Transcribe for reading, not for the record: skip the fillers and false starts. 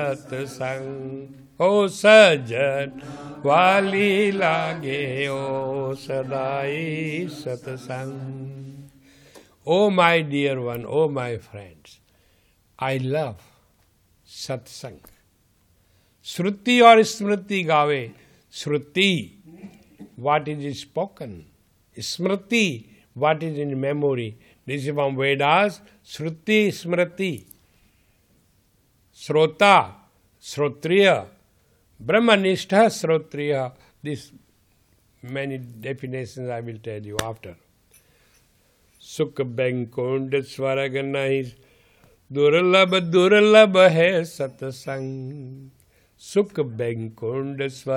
सत्संग ओ सजन वाली लागे ओ सदाई सत्संग। Oh my dear one, oh my friends, I love सत्संग। श्रुति और स्मृति गावे। श्रुति what is spoken, Smriti what is in memory. This is from Vedas. Shruti, Smriti. Shrota, Shrotriya. Brahmanistha, Shrotriya. This many definitions I will tell you after. Sukh Bankund Swarag nahi Durlabh Durlabh hai satsang. Sukh Bankund Swarag